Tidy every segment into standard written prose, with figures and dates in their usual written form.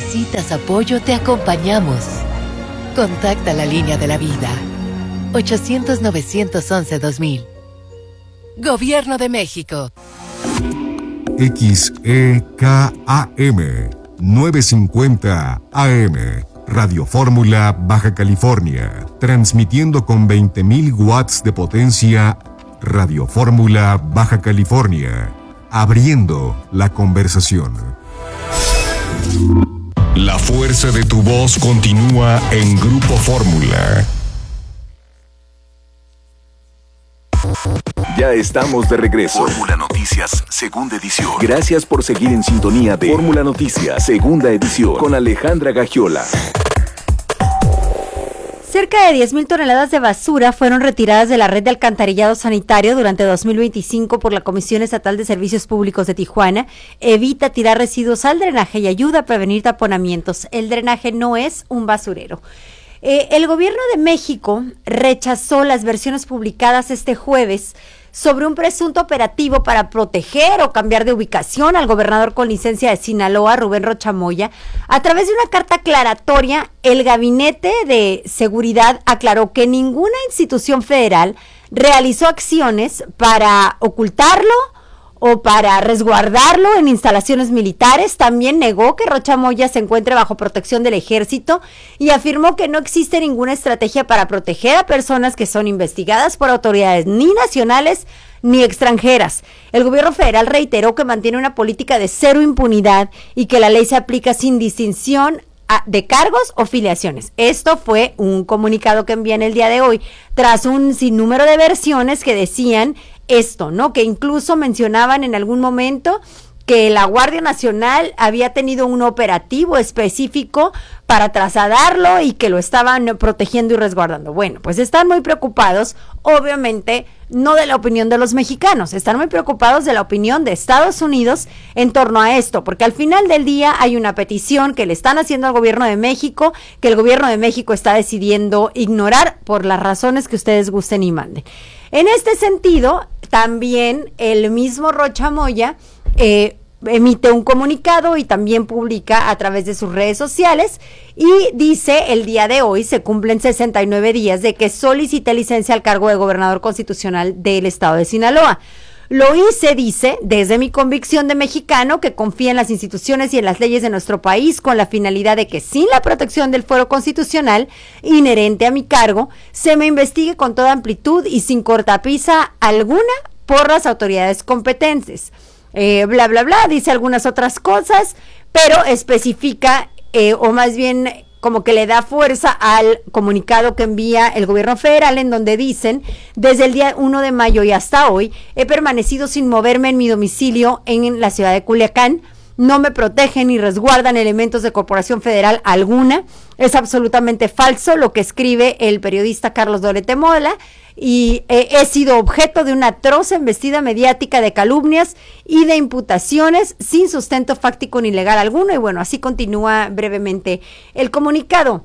necesitas apoyo, te acompañamos. Contacta la línea de la vida. 800-911-2000. Gobierno de México. XEKAM 950 AM. Radio Fórmula, Baja California. Transmitiendo con 20.000 watts de potencia. Radio Fórmula, Baja California. Abriendo la conversación. La fuerza de tu voz continúa en Grupo Fórmula. Ya estamos de regreso. Fórmula Noticias, segunda edición. Gracias por seguir en sintonía de Fórmula Noticias, segunda edición, con Alejandra Gagiola. Cerca de 10,000 toneladas de basura fueron retiradas de la red de alcantarillado sanitario durante 2025 por la Comisión Estatal de Servicios Públicos de Tijuana. Evita tirar residuos al drenaje y ayuda a prevenir taponamientos. El drenaje no es un basurero. El gobierno de México rechazó las versiones publicadas este jueves sobre un presunto operativo para proteger o cambiar de ubicación al gobernador con licencia de Sinaloa, Rubén Rocha Moya. A través de una carta aclaratoria, el Gabinete de Seguridad aclaró que ninguna institución federal realizó acciones para ocultarlo o para resguardarlo en instalaciones militares. También negó que Rocha Moya se encuentre bajo protección del ejército y afirmó que no existe ninguna estrategia para proteger a personas que son investigadas por autoridades ni nacionales ni extranjeras. El gobierno federal reiteró que mantiene una política de cero impunidad y que la ley se aplica sin distinción de cargos o filiaciones. Esto fue un comunicado que envían el día de hoy, tras un sinnúmero de versiones que decían esto, ¿no? Que incluso mencionaban en algún momento que la Guardia Nacional había tenido un operativo específico para trasladarlo y que lo estaban protegiendo y resguardando. Bueno, pues están muy preocupados, obviamente, no de la opinión de los mexicanos, están muy preocupados de la opinión de Estados Unidos en torno a esto, porque al final del día hay una petición que le están haciendo al gobierno de México, que el gobierno de México está decidiendo ignorar por las razones que ustedes gusten y manden. En este sentido, también el mismo Rocha Moya emite un comunicado y también publica a través de sus redes sociales y dice: el día de hoy se cumplen 69 días de que solicité licencia al cargo de gobernador constitucional del estado de Sinaloa. Lo hice, dice, desde mi convicción de mexicano que confía en las instituciones y en las leyes de nuestro país, con la finalidad de que sin la protección del fuero constitucional inherente a mi cargo, se me investigue con toda amplitud y sin cortapisa alguna por las autoridades competentes. Bla, bla, bla, dice algunas otras cosas, pero especifica, o más bien como que le da fuerza al comunicado que envía el gobierno federal, en donde dicen: desde el día 1 de mayo y hasta hoy, he permanecido sin moverme en mi domicilio en la ciudad de Culiacán. No me protegen ni resguardan elementos de corporación federal alguna. Es absolutamente falso lo que escribe el periodista Carlos Dorete Mola, y he sido objeto de una atroz embestida mediática de calumnias y de imputaciones sin sustento fáctico ni legal alguno. Y bueno, así continúa brevemente el comunicado.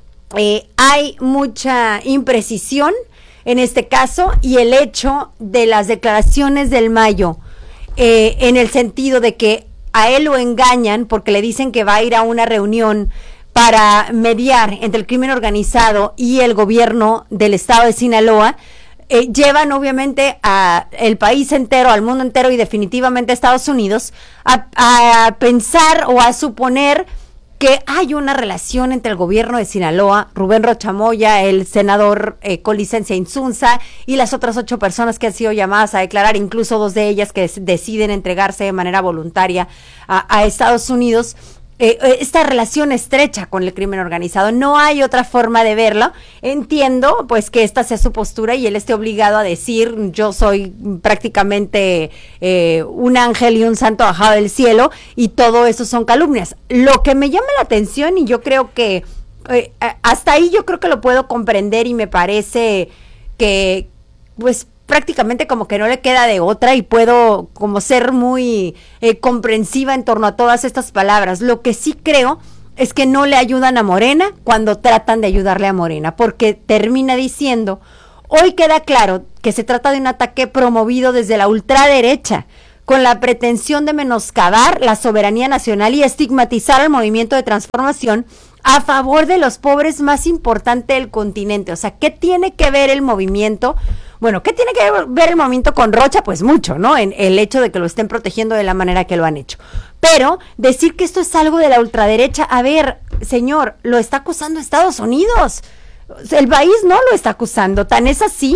Hay mucha imprecisión en este caso, y el hecho de las declaraciones del Mayo, en el sentido de que a él lo engañan porque le dicen que va a ir a una reunión para mediar entre el crimen organizado y el gobierno del estado de Sinaloa, llevan obviamente a el país entero, al mundo entero y definitivamente a Estados Unidos a pensar o a suponer que hay una relación entre el gobierno de Sinaloa, Rubén Rocha Moya, el senador con licencia Insunza, y las otras 8 personas que han sido llamadas a declarar, incluso 2 de ellas que deciden entregarse de manera voluntaria a Estados Unidos. Esta relación estrecha con el crimen organizado. No hay otra forma de verlo. Entiendo pues que esta sea su postura y él esté obligado a decir: yo soy prácticamente un ángel y un santo bajado del cielo, y todo eso son calumnias. Lo que me llama la atención, y yo creo que hasta ahí yo creo que lo puedo comprender, y me parece que pues prácticamente como que no le queda de otra, y puedo como ser muy comprensiva en torno a todas estas palabras. Lo que sí creo es que no le ayudan a Morena cuando tratan de ayudarle a Morena, porque termina diciendo: hoy queda claro que se trata de un ataque promovido desde la ultraderecha con la pretensión de menoscabar la soberanía nacional y estigmatizar al movimiento de transformación a favor de los pobres más importante del continente. O sea, ¿qué tiene que ver el movimiento? Bueno, ¿qué tiene que ver el movimiento con Rocha? Pues mucho, ¿no? En el hecho de que lo estén protegiendo de la manera que lo han hecho. Pero decir que esto es algo de la ultraderecha, a ver, señor, lo está acusando Estados Unidos. El país no lo está acusando. Tan es así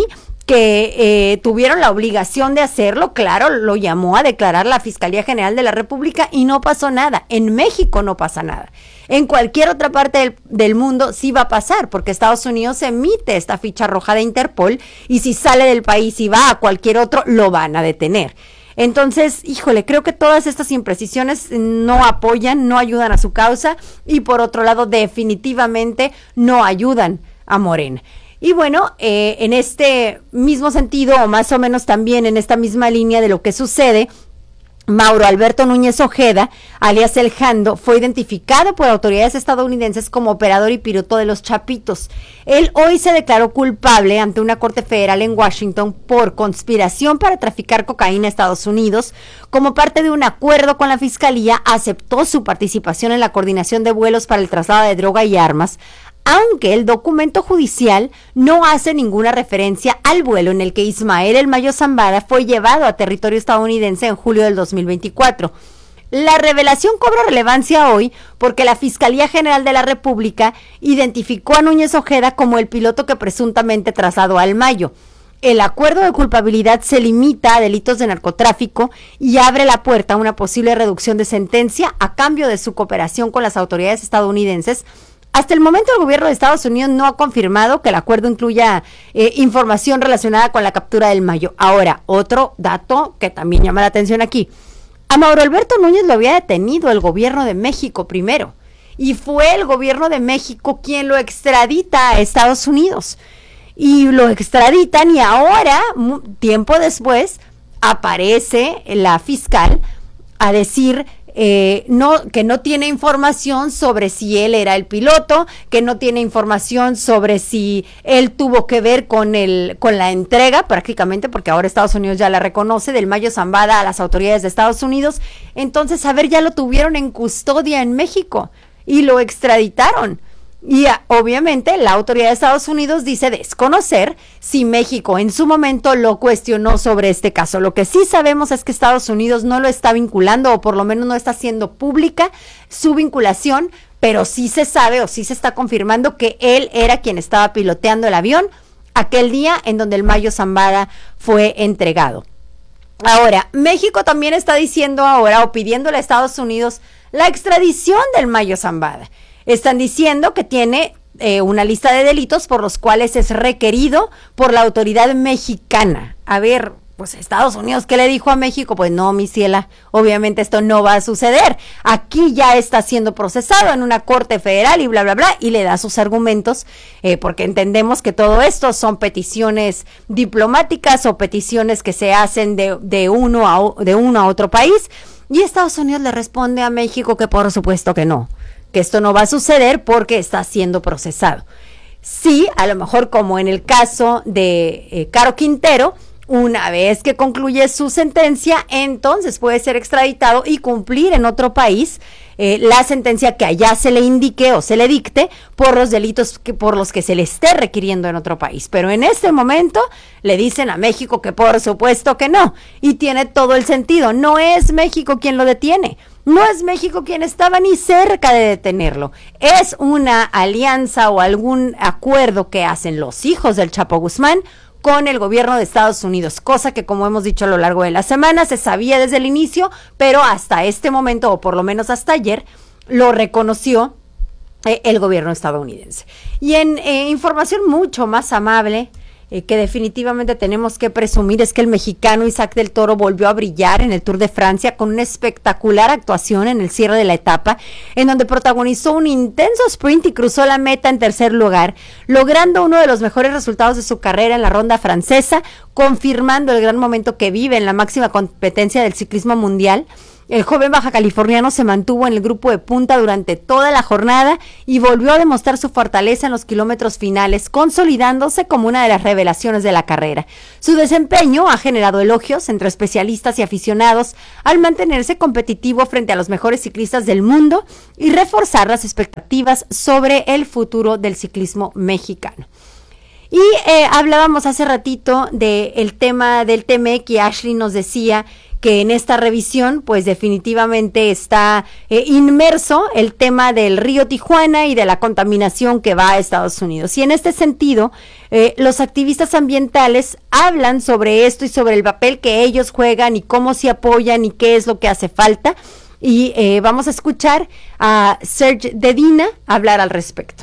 que tuvieron la obligación de hacerlo, claro, lo llamó a declarar la Fiscalía General de la República y no pasó nada. En México no pasa nada. En cualquier otra parte del mundo sí va a pasar, porque Estados Unidos emite esta ficha roja de Interpol y si sale del país y va a cualquier otro, lo van a detener. Entonces, híjole, creo que todas estas imprecisiones no apoyan, no ayudan a su causa y por otro lado, definitivamente no ayudan a Morena. Y bueno, en este mismo sentido, o más o menos también en esta misma línea de lo que sucede, Mauro Alberto Núñez Ojeda, alias El Jando, fue identificado por autoridades estadounidenses como operador y piloto de los Chapitos. Él hoy se declaró culpable ante una corte federal en Washington por conspiración para traficar cocaína a Estados Unidos. Como parte de un acuerdo con la Fiscalía, aceptó su participación en la coordinación de vuelos para el traslado de droga y armas, aunque el documento judicial no hace ninguna referencia al vuelo en el que Ismael El Mayo Zambada fue llevado a territorio estadounidense en julio del 2024. La revelación cobra relevancia hoy porque la Fiscalía General de la República identificó a Núñez Ojeda como el piloto que presuntamente trasladó al Mayo. El acuerdo de culpabilidad se limita a delitos de narcotráfico y abre la puerta a una posible reducción de sentencia a cambio de su cooperación con las autoridades estadounidenses. Hasta el momento el gobierno de Estados Unidos no ha confirmado que el acuerdo incluya información relacionada con la captura del Mayo. Ahora, otro dato que también llama la atención aquí. A Mauro Alberto Núñez lo había detenido el gobierno de México primero y fue el gobierno de México quien lo extradita a Estados Unidos. Y lo extraditan y ahora, tiempo después, aparece la fiscal a decir que no tiene información sobre si él era el piloto, que no tiene información sobre si él tuvo que ver con la entrega prácticamente, porque ahora Estados Unidos ya la reconoce, del Mayo Zambada a las autoridades de Estados Unidos. Entonces, a ver, ya lo tuvieron en custodia en México y lo extraditaron. Y obviamente la autoridad de Estados Unidos dice desconocer si México en su momento lo cuestionó sobre este caso. Lo que sí sabemos es que Estados Unidos no lo está vinculando, o por lo menos no está haciendo pública su vinculación, pero sí se sabe o sí se está confirmando que él era quien estaba piloteando el avión aquel día en donde el Mayo Zambada fue entregado. Ahora, México también está diciendo ahora o pidiéndole a Estados Unidos la extradición del Mayo Zambada. Están diciendo que tiene una lista de delitos por los cuales es requerido por la autoridad mexicana. A ver, pues Estados Unidos, ¿qué le dijo a México? Pues no, mi ciela, obviamente esto no va a suceder. Aquí ya está siendo procesado en una corte federal y bla, bla, bla, y le da sus argumentos, porque entendemos que todo esto son peticiones diplomáticas o peticiones que se hacen de uno a otro país. Y Estados Unidos le responde a México que por supuesto que no, que esto no va a suceder porque está siendo procesado. Sí, a lo mejor como en el caso de Caro Quintero, una vez que concluye su sentencia, entonces puede ser extraditado y cumplir en otro país la sentencia que allá se le indique o se le dicte por los delitos por los que se le esté requiriendo en otro país. Pero en este momento le dicen a México que por supuesto que no, y tiene todo el sentido. No es México quien lo detiene. No es México quien estaba ni cerca de detenerlo. Es una alianza o algún acuerdo que hacen los hijos del Chapo Guzmán con el gobierno de Estados Unidos, cosa que, como hemos dicho a lo largo de la semana, se sabía desde el inicio, pero hasta este momento, o por lo menos hasta ayer, lo reconoció el gobierno estadounidense. Y en información mucho más amable, que definitivamente tenemos que presumir, es que el mexicano Isaac del Toro volvió a brillar en el Tour de Francia con una espectacular actuación en el cierre de la etapa, en donde protagonizó un intenso sprint y cruzó la meta en tercer lugar, logrando uno de los mejores resultados de su carrera en la ronda francesa, confirmando el gran momento que vive en la máxima competencia del ciclismo mundial. El joven baja californiano se mantuvo en el grupo de punta durante toda la jornada y volvió a demostrar su fortaleza en los kilómetros finales, consolidándose como una de las revelaciones de la carrera. Su desempeño ha generado elogios entre especialistas y aficionados al mantenerse competitivo frente a los mejores ciclistas del mundo y reforzar las expectativas sobre el futuro del ciclismo mexicano. Y hablábamos hace ratito del tema del TMEC y Ashley nos decía que en esta revisión pues definitivamente está inmerso el tema del río Tijuana y de la contaminación que va a Estados Unidos. Y en este sentido, los activistas ambientales hablan sobre esto y sobre el papel que ellos juegan y cómo se apoyan y qué es lo que hace falta. Y vamos a escuchar a Serge Dedina hablar al respecto.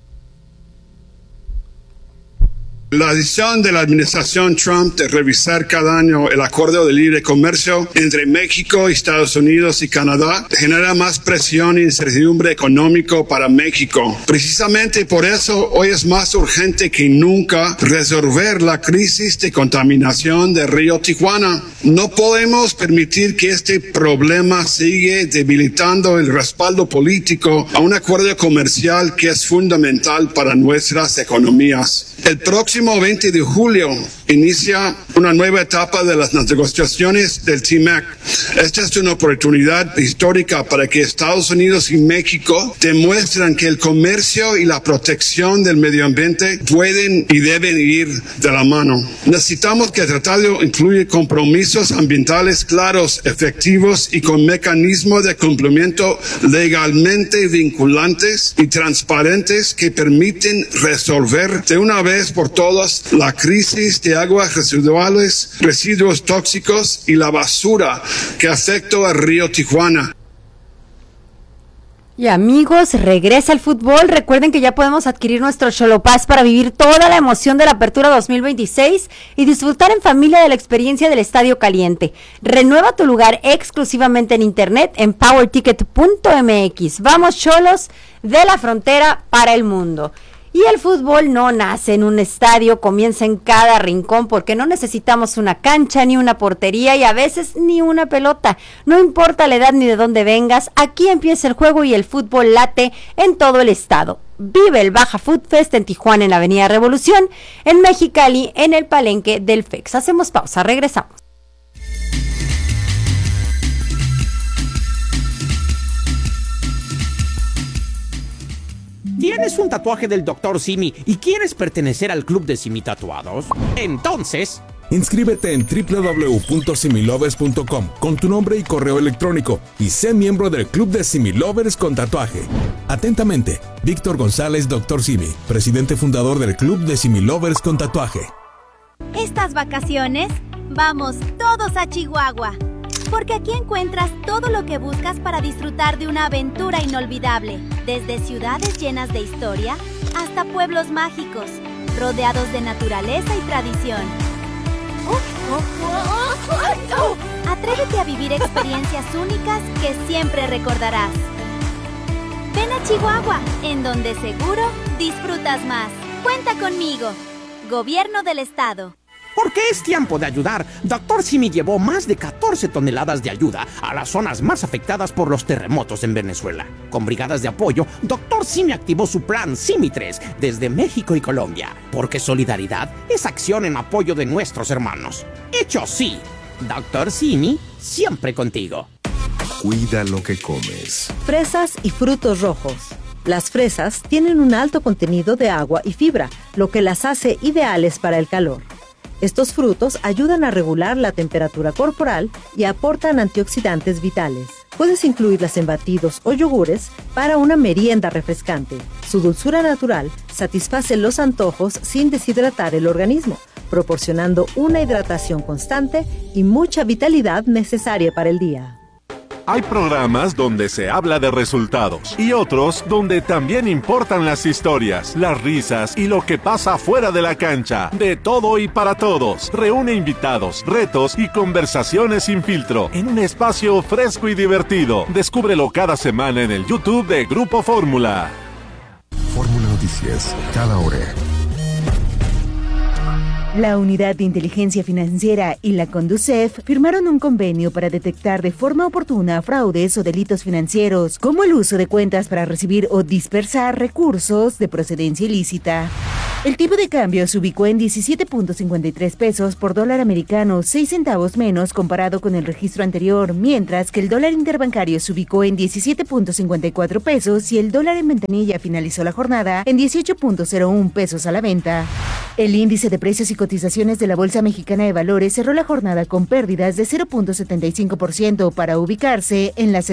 La decisión de la administración Trump de revisar cada año el acuerdo de libre comercio entre México, Estados Unidos y Canadá genera más presión e incertidumbre económico para México. Precisamente por eso hoy es más urgente que nunca resolver la crisis de contaminación del río Tijuana. No podemos permitir que este problema siga debilitando el respaldo político a un acuerdo comercial que es fundamental para nuestras economías. El próximo 20 de julio inicia una nueva etapa de las negociaciones del TMEC. Esta es una oportunidad histórica para que Estados Unidos y México demuestren que el comercio y la protección del medio ambiente pueden y deben ir de la mano. Necesitamos que el tratado incluya compromisos ambientales claros, efectivos y con mecanismos de cumplimiento legalmente vinculantes y transparentes que permiten resolver de una vez por todas la crisis de aguas residuales, residuos tóxicos y la basura que afecta al río Tijuana. Y amigos, regresa el fútbol. Recuerden que ya podemos adquirir nuestro Xolopaz para vivir toda la emoción de la Apertura 2026 y disfrutar en familia de la experiencia del Estadio Caliente. Renueva tu lugar exclusivamente en internet en powerticket.mx. Vamos, Xolos, de la frontera para el mundo. Y el fútbol no nace en un estadio, comienza en cada rincón porque no necesitamos una cancha ni una portería y a veces ni una pelota. No importa la edad ni de dónde vengas, aquí empieza el juego y el fútbol late en todo el estado. Vive el Baja Food Fest en Tijuana en la Avenida Revolución, en Mexicali en el Palenque del FEX. Hacemos pausa, regresamos. ¿Tienes un tatuaje del Dr. Simi y quieres pertenecer al club de Simi Tatuados? Entonces, inscríbete en www.similovers.com con tu nombre y correo electrónico y sé miembro del club de Similovers con tatuaje. Atentamente, Víctor González, Dr. Simi, presidente fundador del club de Similovers con tatuaje. Estas vacaciones, vamos todos a Chihuahua, porque aquí encuentras todo lo que buscas para disfrutar de una aventura inolvidable, desde ciudades llenas de historia hasta pueblos mágicos, rodeados de naturaleza y tradición. Atrévete a vivir experiencias únicas que siempre recordarás. Ven a Chihuahua, en donde seguro disfrutas más. Cuenta conmigo. Gobierno del Estado. porque es tiempo de ayudar. Dr. Simi llevó más de 14 toneladas de ayuda a las zonas más afectadas por los terremotos en Venezuela. Con brigadas de apoyo, Dr. Simi activó su plan Simi 3 desde México y Colombia, porque solidaridad es acción en apoyo de nuestros hermanos. Hecho sí, Dr. Simi, siempre contigo. Cuida lo que comes. Fresas y frutos rojos. Las fresas tienen un alto contenido de agua y fibra, lo que las hace ideales para el calor. Estos frutos ayudan a regular la temperatura corporal y aportan antioxidantes vitales. Puedes incluirlas en batidos o yogures para una merienda refrescante. Su dulzura natural satisface los antojos sin deshidratar el organismo, proporcionando una hidratación constante y mucha vitalidad necesaria para el día. Hay programas donde se habla de resultados y otros donde también importan las historias, las risas y lo que pasa fuera de la cancha. De todo y para todos. Reúne invitados, retos y conversaciones sin filtro en un espacio fresco y divertido. Descúbrelo cada semana en el YouTube de Grupo Fórmula. Fórmula Noticias, cada hora. La Unidad de Inteligencia Financiera y la Conducef firmaron un convenio para detectar de forma oportuna fraudes o delitos financieros, como el uso de cuentas para recibir o dispersar recursos de procedencia ilícita. El tipo de cambio se ubicó en 17.53 pesos por dólar americano, 6 centavos menos comparado con el registro anterior, mientras que el dólar interbancario se ubicó en 17.54 pesos y el dólar en ventanilla finalizó la jornada en 18.01 pesos a la venta. El índice de precios y cotizaciones de la Bolsa Mexicana de Valores cerró la jornada con pérdidas de 0.75% para ubicarse en las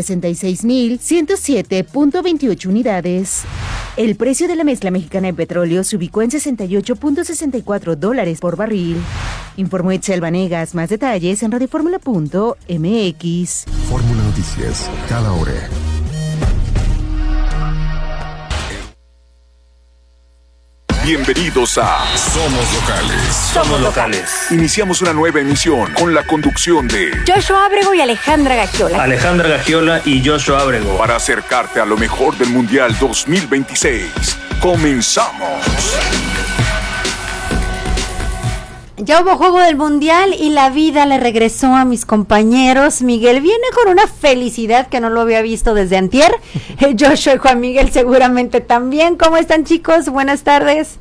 66.107.28 unidades. El precio de la mezcla mexicana de petróleo se ubicó en $68.64 por barril. Informó Itzel Vanegas. Más detalles en radioformula.mx. Fórmula Noticias, cada hora. Bienvenidos a Somos Locales. Somos Locales. Iniciamos una nueva emisión con la conducción de Joshua Ábrego y Alejandra Gagiola. Alejandra Gagiola y Joshua Ábrego. Para acercarte a lo mejor del Mundial 2026. ¡Comenzamos! Ya hubo juego del Mundial y la vida le regresó a mis compañeros. Miguel viene con una felicidad que no lo había visto desde antier. Joshua y Juan Miguel seguramente también. ¿Cómo están, chicos? Buenas tardes.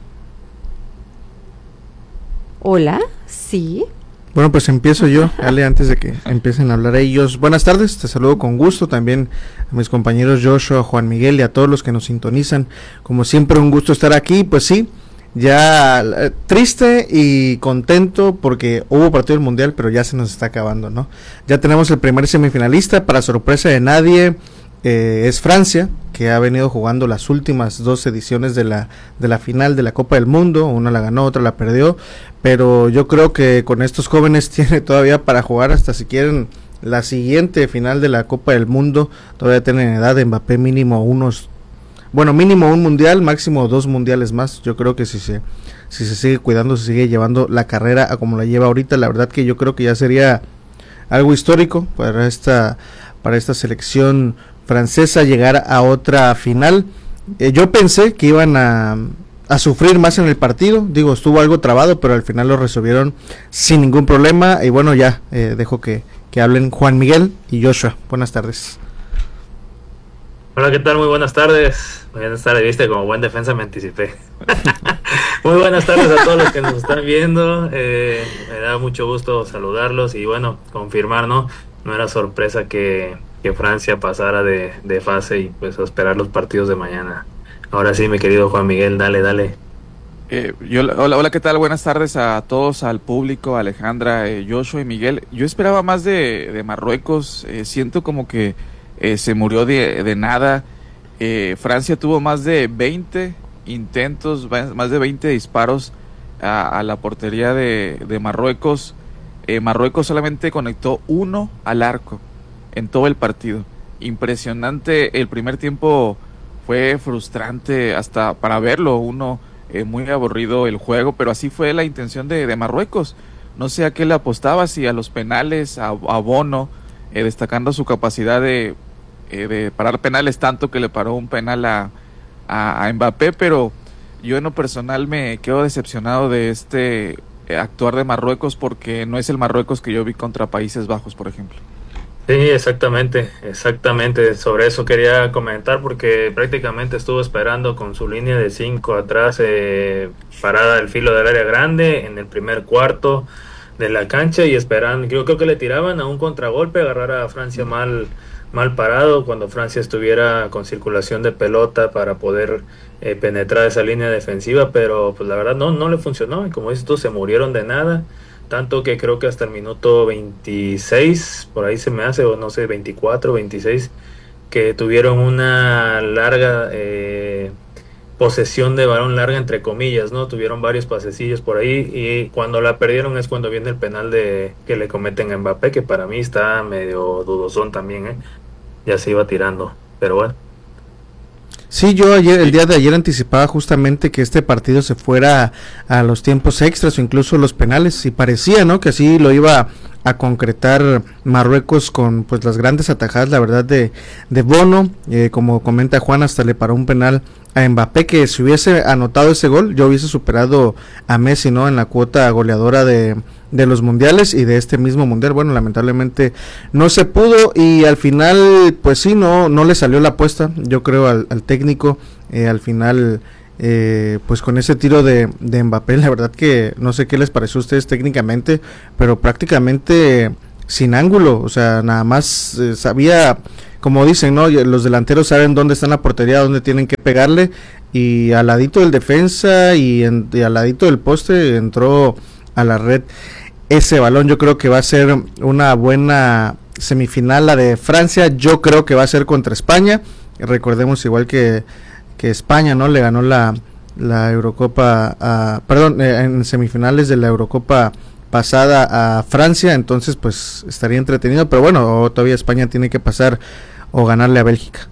Hola, sí. Bueno, pues empiezo yo, Ale, antes de que empiecen a hablar ellos. Buenas tardes, te saludo con gusto también a mis compañeros Joshua, Juan Miguel y a todos los que nos sintonizan. Como siempre, un gusto estar aquí. Pues sí, ya triste y contento porque hubo partido del Mundial, pero ya se nos está acabando, ¿no? Ya tenemos el primer semifinalista, para sorpresa de nadie, es Francia, que ha venido jugando las últimas 2 ediciones de la final de la Copa del Mundo. Una la ganó, otra la perdió, pero yo creo que con estos jóvenes tiene todavía para jugar hasta, si quieren, la siguiente final de la Copa del Mundo. Todavía tienen edad. De Mbappé mínimo mínimo un mundial, máximo 2 mundiales más. Yo creo que si se sigue cuidando, se sigue llevando la carrera a como la lleva ahorita, la verdad que yo creo que ya sería algo histórico para esta selección francesa llegar a otra final. Yo pensé que iban a sufrir más en el partido, estuvo algo trabado, pero al final lo resolvieron sin ningún problema. Y bueno, ya dejo que hablen Juan Miguel y Joshua. Buenas tardes. Hola, ¿qué tal? Muy buenas tardes. Buenas tardes, viste, como buen defensa me anticipé. Muy buenas tardes a todos los que nos están viendo. Me da mucho gusto saludarlos y bueno, confirmar, ¿no? No era sorpresa que Francia pasara de fase y pues a esperar los partidos de mañana. Ahora sí, mi querido Juan Miguel, dale. Hola, ¿qué tal? Buenas tardes a todos, al público, Alejandra, Joshua y Miguel. Yo esperaba más de Marruecos. Siento como que se murió de nada. Francia tuvo más de 20 intentos, más de 20 disparos a la portería de Marruecos. Marruecos solamente conectó 1 al arco en todo el partido. Impresionante. El primer tiempo fue frustrante hasta para verlo, muy aburrido el juego, pero así fue la intención de Marruecos. No sé a qué le apostaba, si a los penales, a Bono, destacando su capacidad de parar penales, tanto que le paró un penal a Mbappé, pero yo en lo personal me quedo decepcionado de este actuar de Marruecos, porque no es el Marruecos que yo vi contra Países Bajos, por ejemplo. Sí, exactamente, sobre eso quería comentar, porque prácticamente estuvo esperando con su línea de 5 atrás, parada al filo del área grande en el primer cuarto de la cancha y esperando. Yo creo que le tiraban a un contragolpe, agarrar a Francia mal parado, cuando Francia estuviera con circulación de pelota para poder penetrar esa línea defensiva, pero pues la verdad no le funcionó, y como dices tú, se murieron de nada, tanto que creo que hasta el minuto 26, por ahí se me hace, o no sé, 24, 26, que tuvieron una larga posesión de balón, larga entre comillas, ¿no? Tuvieron varios pasecillos por ahí, y cuando la perdieron es cuando viene el penal que le cometen a Mbappé, que para mí está medio dudosón también, ya se iba tirando, pero bueno. Sí, yo el día de ayer anticipaba justamente que este partido se fuera a los tiempos extras o incluso los penales, y parecía, ¿no?, que así lo iba a concretar Marruecos con pues las grandes atajadas, la verdad, de Bono, como comenta Juan, hasta le paró un penal a Mbappé, que si hubiese anotado ese gol, yo hubiese superado a Messi, ¿no?, en la cuota goleadora de los mundiales y de este mismo mundial. Bueno, lamentablemente no se pudo y al final, pues sí, no le salió la apuesta, yo creo, al técnico, al final, pues con ese tiro de Mbappé, la verdad que no sé qué les pareció a ustedes técnicamente, pero prácticamente sin ángulo, o sea, nada más sabía, como dicen, ¿no?, los delanteros saben dónde está en la portería, dónde tienen que pegarle, y al ladito del defensa y al ladito del poste entró a la red ese balón. Yo creo que va a ser una buena semifinal la de Francia, yo creo que va a ser contra España. Recordemos igual que España, ¿no?, le ganó la Eurocopa en semifinales de la Eurocopa pasada a Francia, entonces pues estaría entretenido, pero bueno, todavía España tiene que pasar o ganarle a Bélgica.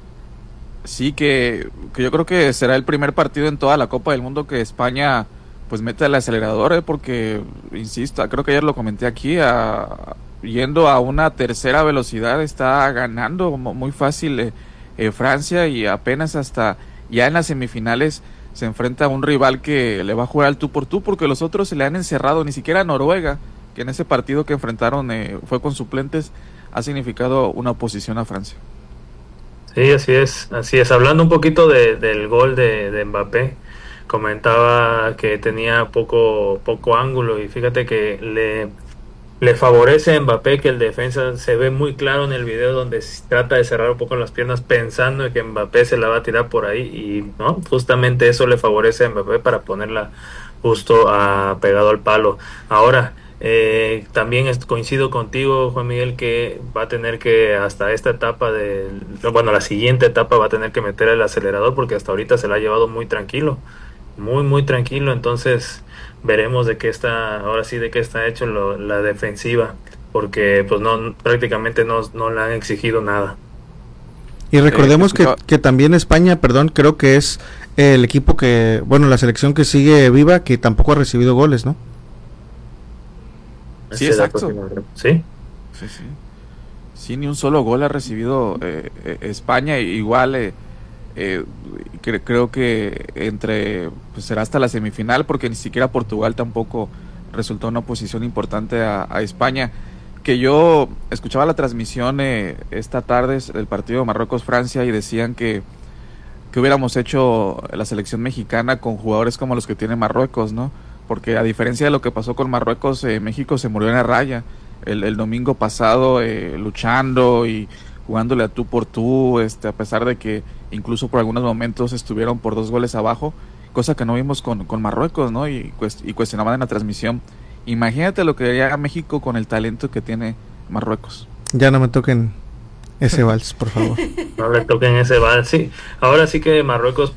Sí, que yo creo que será el primer partido en toda la Copa del Mundo que España pues mete el acelerador, porque insisto, creo que ayer lo comenté aquí, yendo a una tercera velocidad está ganando muy fácil Francia, y apenas hasta ya en las semifinales se enfrenta a un rival que le va a jugar al tú por tú, porque los otros se le han encerrado. Ni siquiera Noruega, que en ese partido que enfrentaron fue con suplentes, ha significado una oposición a Francia. Sí, así es. Hablando un poquito del gol de Mbappé, comentaba que tenía poco ángulo, y fíjate que le favorece a Mbappé que el defensa se ve muy claro en el video donde trata de cerrar un poco las piernas pensando que Mbappé se la va a tirar por ahí, y no, justamente eso le favorece a Mbappé para ponerla justo pegado al palo. Ahora, también coincido contigo, Juan Miguel, que va a tener que hasta esta etapa la siguiente etapa va a tener que meter el acelerador, porque hasta ahorita se la ha llevado muy tranquilo, muy tranquilo. Entonces veremos de qué está hecho la defensiva, porque pues prácticamente no le han exigido nada. Y recordemos que también España, creo que es el equipo la selección que sigue viva, que tampoco ha recibido goles, ¿no? Sí, exacto. Sí. Sí, ni un solo gol ha recibido España. Igual creo que será hasta la semifinal, porque ni siquiera Portugal tampoco resultó una oposición importante a España. Que yo escuchaba la transmisión esta tarde del partido de Marruecos-Francia y decían que hubiéramos hecho la selección mexicana con jugadores como los que tiene Marruecos, ¿no? Porque a diferencia de lo que pasó con Marruecos, México se murió en la raya el domingo pasado, luchando y jugándole a tú por tú, a pesar de que incluso por algunos momentos estuvieron por 2 goles abajo, cosa que no vimos con Marruecos, ¿no? Y cuestionaban en la transmisión. Imagínate lo que haría México con el talento que tiene Marruecos. Ya no me toquen ese vals, por favor. No le toquen ese vals, sí. Ahora sí que Marruecos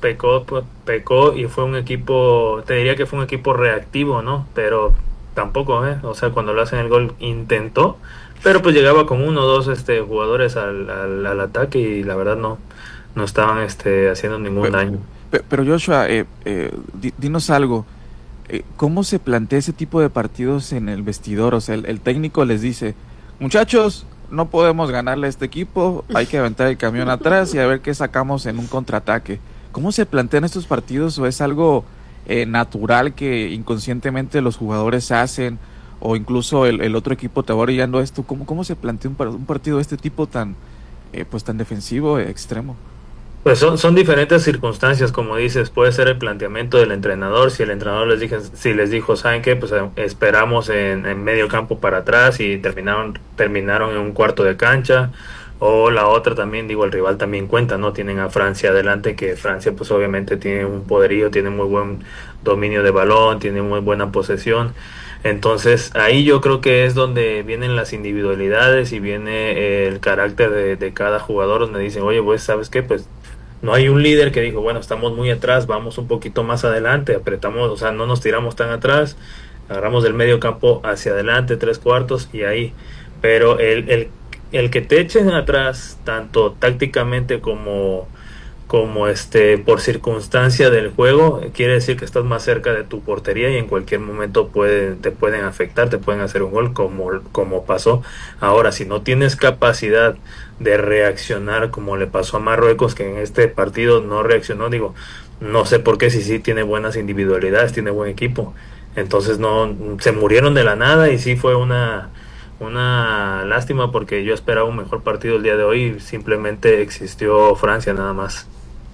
pecó y fue un equipo, te diría que fue un equipo reactivo, ¿no? Pero tampoco, o sea, cuando le hacen el gol intentó, pero pues llegaba con 1 o 2 jugadores al ataque, y la verdad no estaban haciendo ningún daño. Pero Joshua, dinos algo. ¿Cómo se plantea ese tipo de partidos en el vestidor? O sea, el técnico les dice, muchachos, no podemos ganarle a este equipo, hay que aventar el camión atrás y a ver qué sacamos en un contraataque. ¿Cómo se plantean estos partidos? ¿O es algo natural que inconscientemente los jugadores hacen, o incluso el otro equipo te va orillando esto? ¿Cómo se plantea un partido de este tipo tan defensivo, extremo? Pues son diferentes circunstancias, como dices. Puede ser el planteamiento del entrenador. Si el entrenador les dijo, ¿saben qué? Pues esperamos en medio campo para atrás, y terminaron en un cuarto de cancha. O la otra también, el rival también cuenta, ¿no? Tienen a Francia adelante, que Francia pues obviamente tiene un poderío, tiene muy buen dominio de balón, tiene muy buena posesión. Entonces ahí yo creo que es donde vienen las individualidades y viene el carácter de cada jugador, donde dicen, oye, pues ¿sabes qué? Pues no hay un líder que dijo, bueno, estamos muy atrás, vamos un poquito más adelante, apretamos, o sea, no nos tiramos tan atrás, agarramos del medio campo hacia adelante, 3/4 y ahí. Pero el que te echen atrás, tanto tácticamente como por circunstancia del juego, quiere decir que estás más cerca de tu portería y en cualquier momento te pueden afectar, te pueden hacer un gol como pasó. Ahora, si no tienes capacidad de reaccionar como le pasó a Marruecos, que en este partido no reaccionó, no sé por qué, si sí tiene buenas individualidades, tiene buen equipo, entonces no se murieron de la nada y sí fue una lástima porque yo esperaba un mejor partido el día de hoy, simplemente existió Francia nada más.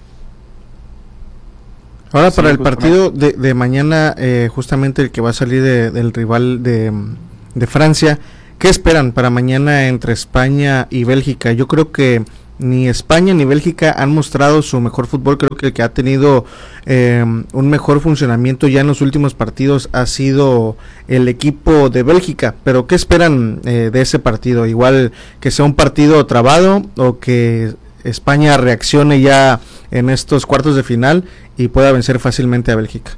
Ahora para el partido de mañana, justamente el que va a salir del rival de Francia, ¿qué esperan para mañana entre España y Bélgica? Yo creo que ni España ni Bélgica han mostrado su mejor fútbol. Creo que el que ha tenido un mejor funcionamiento ya en los últimos partidos ha sido el equipo de Bélgica. Pero ¿qué esperan de ese partido? Igual que sea un partido trabado o que España reaccione ya en estos cuartos de final y pueda vencer fácilmente a Bélgica.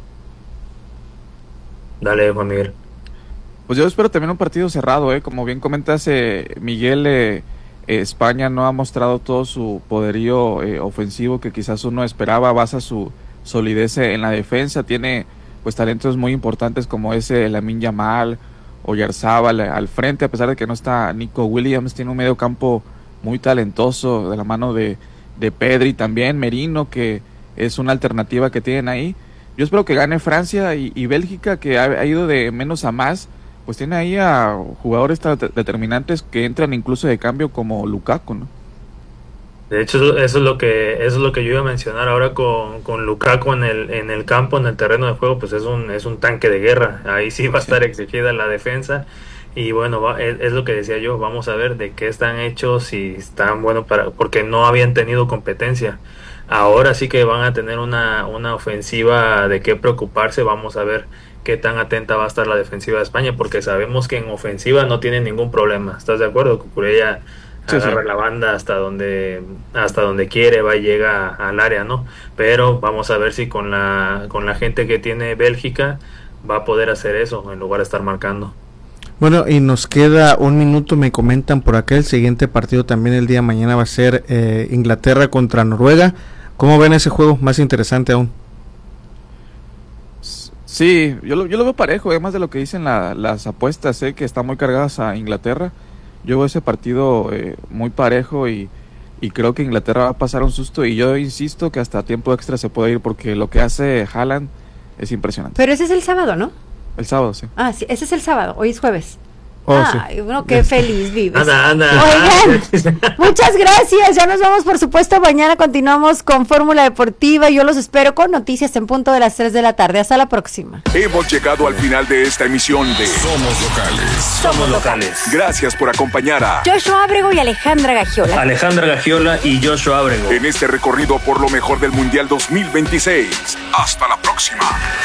Dale, Juan Miguel. Pues yo espero también un partido cerrado, como bien comentas, Miguel, España no ha mostrado todo su poderío ofensivo que quizás uno esperaba, basa su solidez en la defensa, tiene pues talentos muy importantes como ese Lamine Yamal o Oyarzabal al frente, a pesar de que no está Nico Williams, tiene un medio campo muy talentoso de la mano de Pedri, también Merino, que es una alternativa que tienen ahí. Yo espero que gane Francia y Bélgica, que ha ido de menos a más, pues tiene ahí a jugadores determinantes que entran incluso de cambio como Lukaku, ¿no? De hecho, eso es lo que yo iba a mencionar ahora con Lukaku en el campo, en el terreno de juego, pues es un tanque de guerra. Ahí sí va a estar exigida la defensa. Y bueno, es lo que decía yo, vamos a ver de qué están hechos, si están buenos porque no habían tenido competencia. Ahora sí que van a tener una ofensiva de qué preocuparse. Vamos a ver qué tan atenta va a estar la defensiva de España, porque sabemos que en ofensiva no tienen ningún problema. ¿Estás de acuerdo? Cucurella agarra la banda hasta donde quiere, va y llega al área, ¿no? Pero vamos a ver si con la gente que tiene Bélgica va a poder hacer eso en lugar de estar marcando. Bueno, y nos queda un minuto, me comentan por acá, el siguiente partido también el día de mañana va a ser Inglaterra contra Noruega. ¿Cómo ven ese juego? Más interesante aún. Sí, yo lo veo parejo, además de lo que dicen las apuestas, que están muy cargadas a Inglaterra. Yo veo ese partido muy parejo y creo que Inglaterra va a pasar un susto, y yo insisto que hasta tiempo extra se puede ir, porque lo que hace Haaland es impresionante. Pero ese es el sábado, ¿no? El sábado, sí. Ah, sí, ese es el sábado, hoy es jueves. Sí. Bueno, qué feliz vives. Anda. Oigan, muchas gracias. Ya nos vemos, por supuesto, mañana continuamos con Fórmula Deportiva. Yo los espero con noticias en punto de las 3 de la tarde. Hasta la próxima. Hemos llegado al final de esta emisión de Somos locales. Gracias por acompañar a Joshua Ábrego y Alejandra Gagiola. Alejandra Gagiola y Joshua Ábrego. en este recorrido por lo mejor del Mundial 2026. Hasta la próxima.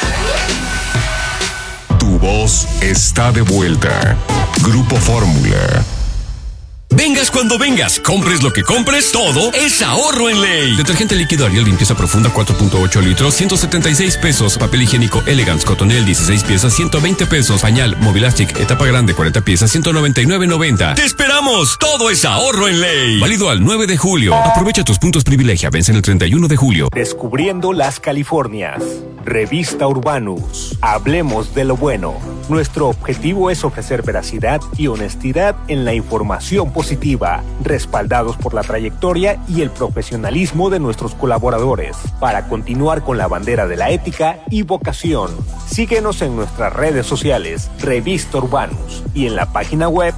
Tu voz está de vuelta. Grupo Fórmula. Vengas cuando vengas, compres lo que compres, todo es ahorro en Ley. Detergente líquido Ariel limpieza profunda 4.8 litros, 176 pesos. Papel higiénico Elegance Cotonel 16 piezas, 120 pesos. Pañal Mobilastic etapa grande 40 piezas, 199.90. ¡Te esperamos! Todo es ahorro en Ley. Válido al 9 de julio. Aprovecha tus puntos privilegia, vencen el 31 de julio. Descubriendo las Californias. Revista Urbanus. Hablemos de lo bueno. Nuestro objetivo es ofrecer veracidad y honestidad en la información positiva, respaldados por la trayectoria y el profesionalismo de nuestros colaboradores, para continuar con la bandera de la ética y vocación. Síguenos en nuestras redes sociales, Revista Urbanus, y en la página web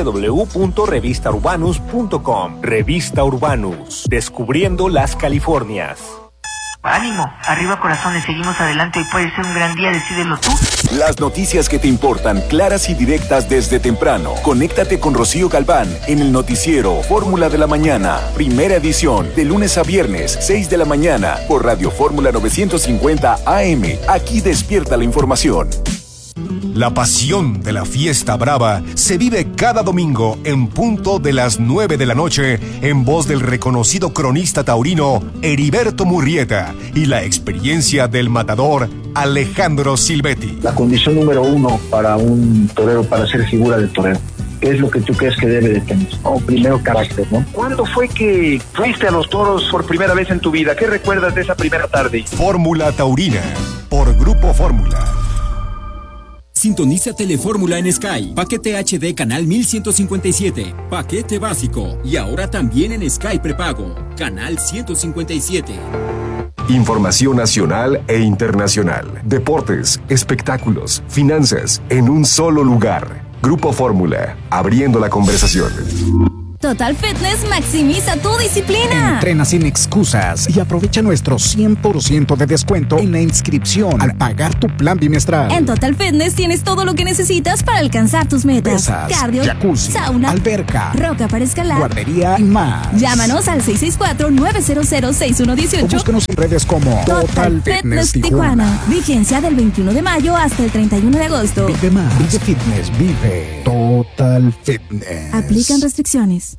www.revistaurbanus.com. Revista Urbanus, descubriendo las Californias. Ánimo, arriba corazones, seguimos adelante, hoy puede ser un gran día, decídelo tú. Las noticias que te importan, claras y directas desde temprano. Conéctate con Rocío Galván en el noticiero Fórmula de la Mañana, primera edición, de lunes a viernes, 6 de la mañana, por Radio Fórmula 950 AM. Aquí despierta la información. La pasión de la fiesta brava se vive cada domingo en punto de las 9 de la noche en voz del reconocido cronista taurino Heriberto Murrieta y la experiencia del matador Alejandro Silvetti. La condición número 1 para un torero, para ser figura del torero, ¿Qué es lo que tú crees que debe de tener? Primero carácter, ¿no? ¿Cuándo fue que fuiste a los toros por primera vez en tu vida? ¿Qué recuerdas de esa primera tarde? Fórmula Taurina, por Grupo Fórmula. Sintoniza Telefórmula en Sky. Paquete HD canal 1157. Paquete básico. Y ahora también en Sky prepago. Canal 157. Información nacional e internacional. Deportes, espectáculos, finanzas, en un solo lugar. Grupo Fórmula, abriendo la conversación. Total Fitness maximiza tu disciplina. Entrena sin excusas y aprovecha nuestro 100% de descuento en la inscripción al pagar tu plan bimestral. En Total Fitness tienes todo lo que necesitas para alcanzar tus metas. Pesas, cardio, jacuzzi, sauna, alberca, roca para escalar, guardería y más. Llámanos al 664-900-6118. O búscanos en redes como Total Fitness Tijuana. Vigencia del 21 de mayo hasta el 31 de agosto. Vive más, vive fitness, vive Total Fitness. Aplican restricciones.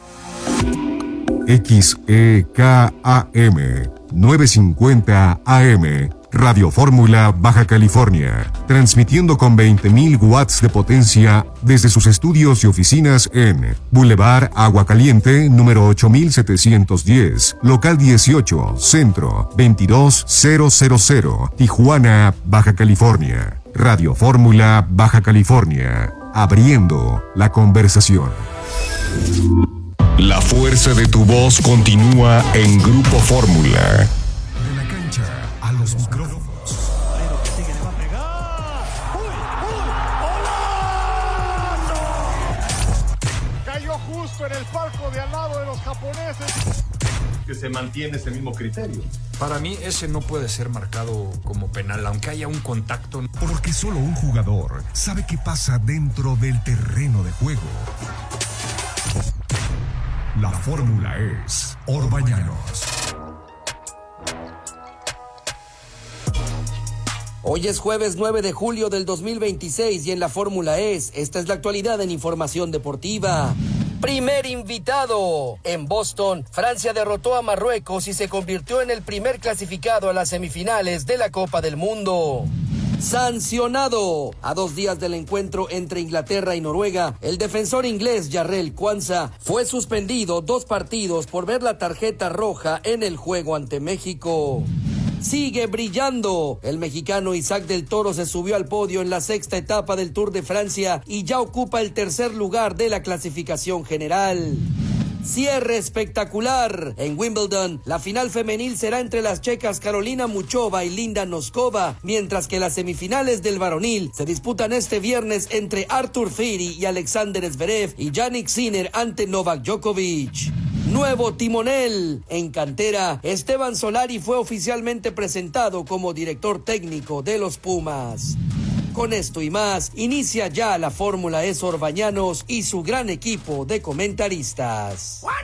XEKAM 950 AM Radio Fórmula Baja California, transmitiendo con 20.000 watts de potencia desde sus estudios y oficinas en Boulevard Agua Caliente, número 8710, local 18, centro 22000, Tijuana, Baja California. Radio Fórmula Baja California, abriendo la conversación. La fuerza de tu voz continúa en Grupo Fórmula. De la cancha a los micrófonos. Cayó justo en el palco de al lado de los japoneses. Que se mantiene ese mismo criterio. Para mí ese no puede ser marcado como penal, aunque haya un contacto. Porque solo un jugador sabe qué pasa dentro del terreno de juego. La fórmula es Orbañanos. Hoy es jueves 9 de julio del 2026 y en la fórmula esta es la actualidad en información deportiva. Primer invitado. En Boston, Francia derrotó a Marruecos y se convirtió en el primer clasificado a las semifinales de la Copa del Mundo. Sancionado. A 2 días del encuentro entre Inglaterra y Noruega, el defensor inglés Jarrell Quansah fue suspendido 2 partidos por ver la tarjeta roja en el juego ante México. Sigue brillando. El mexicano Isaac del Toro se subió al podio en la 6ª etapa del Tour de Francia y ya ocupa el 3er lugar de la clasificación general. Cierre espectacular. En Wimbledon, la final femenil será entre las checas Carolina Muchova y Linda Noskova, mientras que las semifinales del varonil se disputan este viernes entre Arthur Fili y Alexander Zverev y Jannik Sinner ante Novak Djokovic. Nuevo timonel. En cantera, Esteban Solari fue oficialmente presentado como director técnico de los Pumas. Con esto y más, inicia ya la Fórmula Orbañanos y su gran equipo de comentaristas.